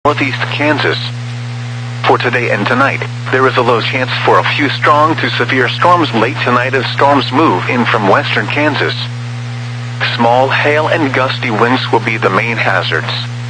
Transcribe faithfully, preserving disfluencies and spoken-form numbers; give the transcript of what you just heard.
northeast Kansas. For today and tonight, there is a low chance for a few strong to severe storms late tonight as storms move in from western Kansas. Small hail and gusty winds will be the main hazards.